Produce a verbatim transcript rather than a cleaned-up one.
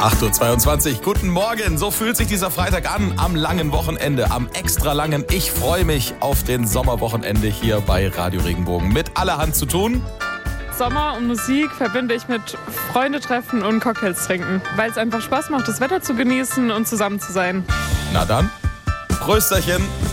acht Uhr zweiundzwanzig, guten Morgen. So fühlt sich dieser Freitag an, am langen Wochenende, am extra langen. Ich freue mich auf den Sommerwochenende hier bei Radio Regenbogen. Mit allerhand zu tun. Sommer und Musik verbinde ich mit Freunde treffen und Cocktails trinken, weil es einfach Spaß macht, das Wetter zu genießen und zusammen zu sein. Na dann, Prösterchen.